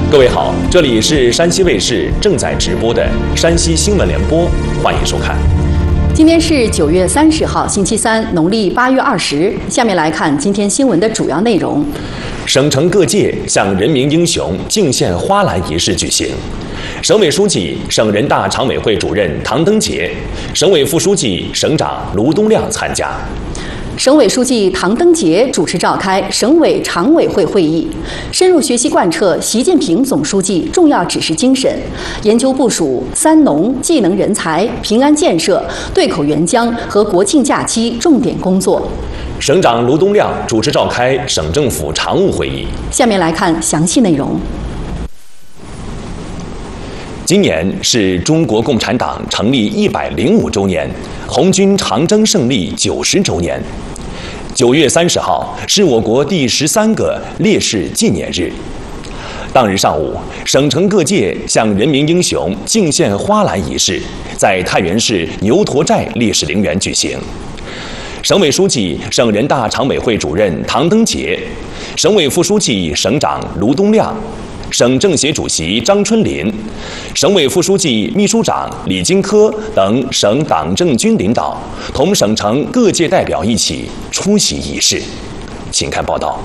各位好，这里是山西卫视正在直播的山西新闻联播，欢迎收看。 今天是9月30号，星期三，农历8月20。下面来看今天新闻的主要内容。 省城各界向人民英雄敬献花篮仪式举行，省委书记、省人大常委会主任唐登杰，省委副书记、省长卢东亮参加。 省委书记唐登杰主持召开省委常委会会议，深入学习贯彻习近平总书记重要指示精神，研究部署三农、技能人才、平安建设、对口援疆和国庆假期重点工作。 省长卢东亮主持召开省政府常务会议。 下面来看详细内容。 今年是中国共产党成立105周年，红军长征胜利90周年。9月30号是我国第13个烈士纪念日。当日上午，省城各界向人民英雄敬献花篮仪式在太原市牛驼寨烈士陵园举行。省委书记、省人大常委会主任唐登杰，省委副书记、省长卢东亮，省政协主席张春林，省委副书记、秘书长李金科等省党政军领导同省城各界代表一起出席仪式。请看报道。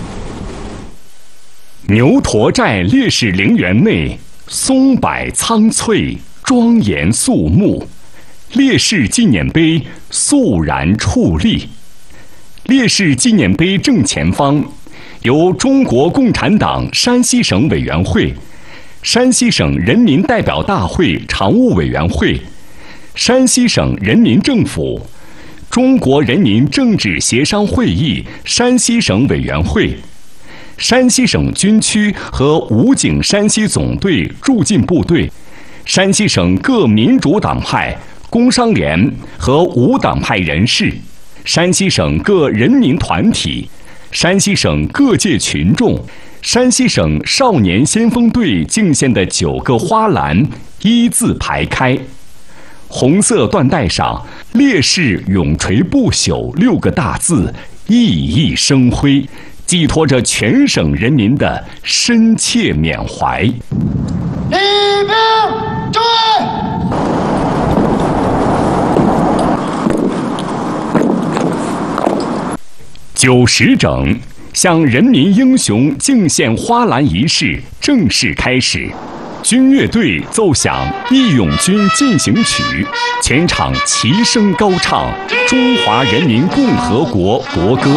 牛驼寨烈士陵园内，松柏苍翠，庄严肃穆，烈士纪念碑肃然矗立。烈士纪念碑正前方由中国共产党山西省委员会、山西省人民代表大会常务委员会、山西省人民政府、中国人民政治协商会议山西省委员会、山西省军区和武警山西总队驻进部队、山西省各民主党派、工商联和无党派人士、山西省各人民团体、山西省各界群众、山西省少年先锋队敬献的9个花篮一字排开，红色缎带上“烈士永垂不朽”6个大字熠熠生辉，寄托着全省人民的深切缅怀。 礼兵追 ！90整，向人民英雄敬献花篮仪式正式开始。军乐队奏响《义勇军进行曲》，全场齐声高唱中华人民共和国国歌。